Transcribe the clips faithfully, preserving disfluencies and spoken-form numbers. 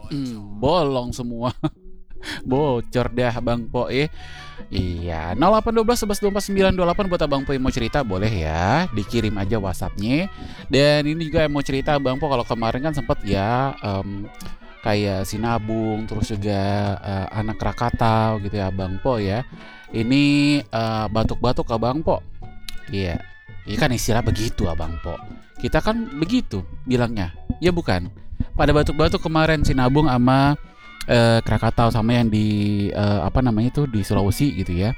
Bolong semua. Bocor dah Bang Po eh. Iya, nol delapan satu dua satu satu dua empat sembilan dua delapan buat Abang Po yang mau cerita boleh ya, dikirim aja WhatsApp-nya. Dan ini juga yang mau cerita Abang Po, kalau kemarin kan sempet ya um, kayak sinabung, terus juga uh, anak Krakatau gitu ya Abang Po ya. Ini uh, batuk-batuk Abang Po. Iya, ini kan istilah begitu Abang Po. Kita kan begitu bilangnya, ya bukan? Pada batuk-batuk kemarin sinabung sama Uh, Krakatau sama yang di uh, apa namanya itu di Sulawesi gitu ya,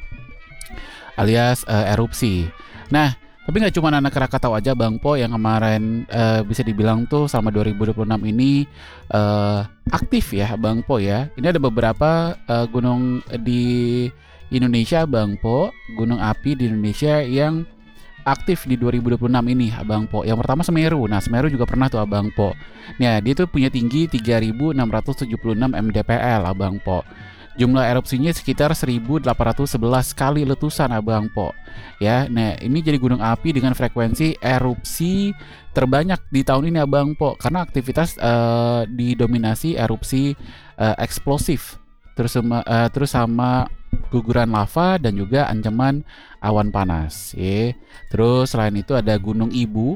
alias uh, erupsi. Nah, tapi nggak cuma anak Krakatau aja Bang Po yang kemarin uh, bisa dibilang tuh selama dua ribu dua puluh enam ini uh, aktif ya Bang Po ya. Ini ada beberapa uh, gunung di Indonesia Bang Po, gunung api di Indonesia yang aktif di dua ribu dua puluh enam ini Abang Po. Yang pertama Semeru. Nah, Semeru juga pernah tuh Abang Po. Nah, dia tuh punya tinggi tiga ribu enam ratus tujuh puluh enam mdpl Abang Po. Jumlah erupsinya sekitar seribu delapan ratus sebelas kali letusan Abang Po. Ya, nah ini jadi gunung api dengan frekuensi erupsi terbanyak di tahun ini Abang Po, karena aktivitas uh, didominasi erupsi uh, eksplosif. Terus sama, uh, terus sama guguran lava dan juga ancaman awan panas ya. Terus selain itu ada Gunung Ibu,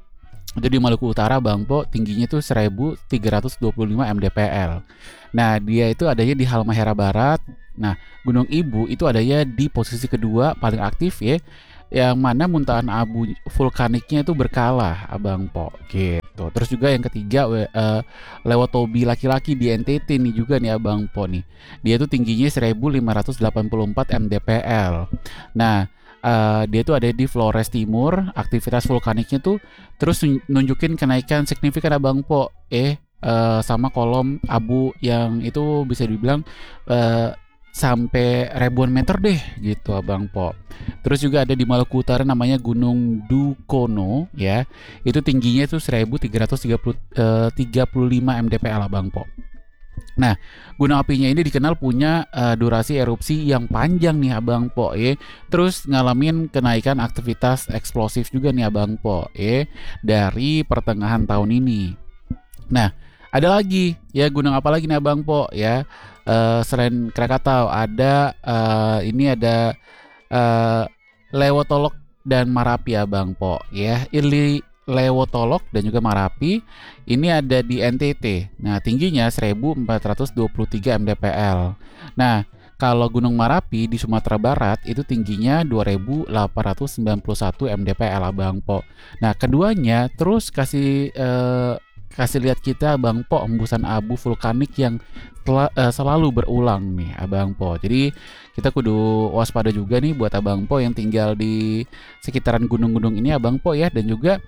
itu di Maluku Utara Bang Po, tingginya itu seribu tiga ratus dua puluh lima mdpl. Nah dia itu adanya di Halmahera Barat. Nah Gunung Ibu itu adanya di posisi kedua paling aktif ya, yang mana muntahan abu vulkaniknya itu berkala Abang Po gitu. Terus juga yang ketiga uh, Lewotobi laki-laki di N T T nih juga nih Abang Po nih. Dia tuh tingginya seribu lima ratus delapan puluh empat mdpl. Nah uh, dia tuh ada di Flores Timur. Aktivitas vulkaniknya tuh terus nunjukin kenaikan signifikan Abang Po eh uh, sama kolom abu yang itu bisa dibilang uh, sampai ribuan meter deh gitu Abang Po. Terus juga ada di Maluku Utara namanya Gunung Dukono ya. Itu tingginya itu seribu tiga ratus tiga puluh lima mdpl Abang Po. Nah, gunung apinya ini dikenal punya uh, durasi erupsi yang panjang nih Abang Po ya. Terus ngalamin kenaikan aktivitas eksplosif juga nih Abang Po ya dari pertengahan tahun ini. Nah, ada lagi ya gunung apa lagi nih Abang Po ya. Uh, selain Krakatau ada uh, ini ada uh, Lewotolok dan Marapi Abang Po ya. Ini Lewotolok dan juga Marapi ini ada di N T T. Nah tingginya seribu empat ratus dua puluh tiga mdpl. Nah kalau Gunung Marapi di Sumatera Barat itu tingginya dua ribu delapan ratus sembilan puluh satu mdpl Abang Po. Nah keduanya terus kasih uh, kasih lihat kita Abang Po embusan abu vulkanik yang telah, uh, selalu berulang nih Abang Po. Jadi kita kudu waspada juga nih buat Abang Po yang tinggal di sekitaran gunung-gunung ini Abang Po ya. Dan juga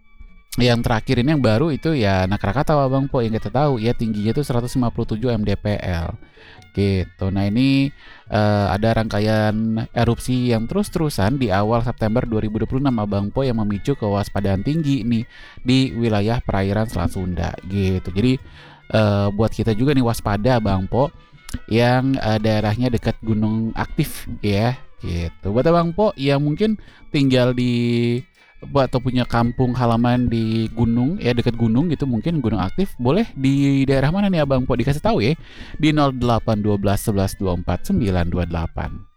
yang terakhir ini yang baru itu ya Anak Krakatau Abang Po yang kita tahu ya tingginya itu seratus lima puluh tujuh mdpl gitu. Nah ini uh, ada rangkaian erupsi yang terus-terusan di awal September dua ribu dua puluh enam Abang Po yang memicu kewaspadaan tinggi nih di wilayah perairan Selat Sunda gitu. Jadi uh, buat kita juga nih waspada Abang Po yang uh, daerahnya dekat gunung aktif ya gitu. Buat Abang Po yang mungkin tinggal di atau punya kampung halaman di gunung ya dekat gunung gitu, mungkin gunung aktif, boleh di daerah mana nih Abang Po dikasih tahu ya di nol delapan satu dua satu satu dua empat sembilan dua delapan.